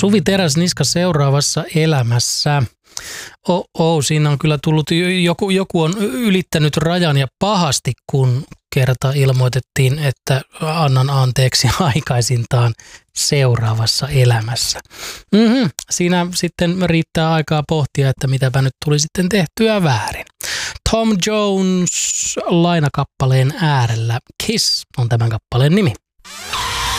Suvi Teräsniska seuraavassa elämässä. Siinä on kyllä tullut, joku on ylittänyt rajan ja pahasti, kun kerta ilmoitettiin, että annan anteeksi aikaisintaan seuraavassa elämässä. Siinä sitten riittää aikaa pohtia, että mitäpä nyt tuli sitten tehtyä väärin. Tom Jones lainakappaleen äärellä. Kiss on tämän kappaleen nimi.